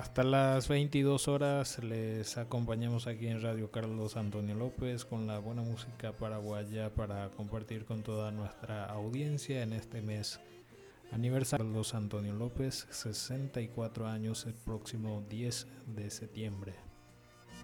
Hasta las 22 horas les acompañamos aquí en Radio Carlos Antonio López con la buena música paraguaya para compartir con toda nuestra audiencia en este mes aniversario. Carlos Antonio López, 64 años el próximo 10 de septiembre.